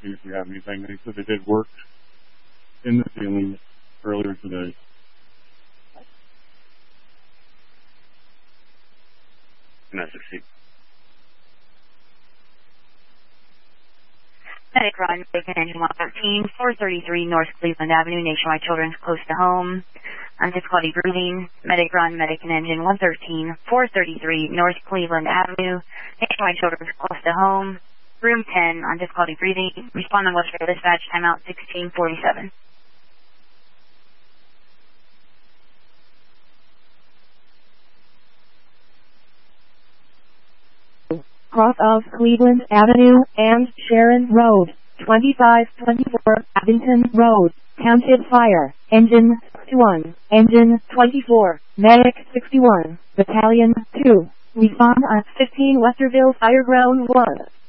see if we have anything. They said they did work in the ceiling earlier today. No, 60. Medic Run, Bacon Engine 113, 433 North Cleveland Avenue, Nationwide Children's close to home. On difficulty breathing, Medic Run, Medic Engine 113, 433 North Cleveland Avenue, Nationwide Children's close to home. Room 10 on difficulty breathing. Respond on Westfield Dispatch, timeout 1647. Cross of Cleveland Avenue and Sharon Road, 2524 Abington Road, Township Fire, Engine 61, Engine 24, Medic 61, Battalion 2, respond on 15 Westerville Fireground 1.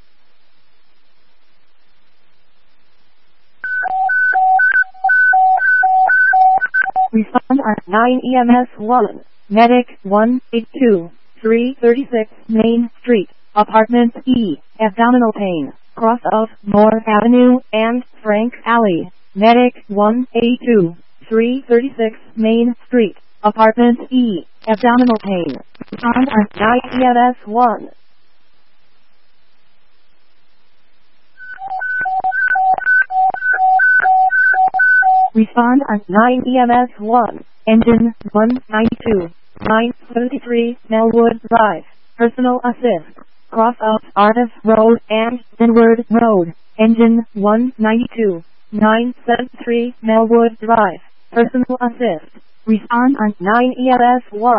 Respond on 9 EMS 1, Medic 182, 336 Main Street. Apartment E, abdominal pain, cross of Moore Avenue and Frank Alley. Medic 182, 336 Main Street. Apartment E, abdominal pain. Respond on 9 EMS 1. Respond on 9 EMS 1. Engine 192, 973 Melwood Drive. Personal assist. Cross of Artis Road and Inward Road. Engine 192, 973 Melwood Drive. Personal assist. Respond on 9 EMS 1.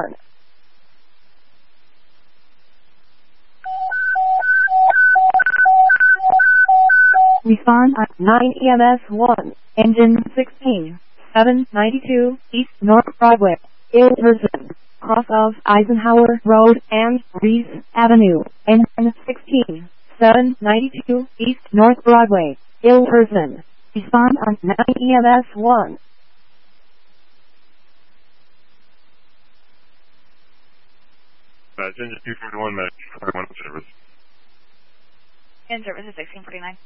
Respond on 9 EMS 1. Engine 16, 792 East North Broadway. Ilverson. Cross of Eisenhower Road and Reese Avenue. Engine 16, 792 East North Broadway. Ilverson. Respond on 9 EMS 1. Engine 241, Medic 41 service. In service is 1649.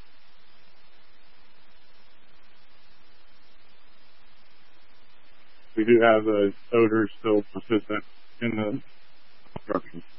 We do have the odor still persistent in the construction.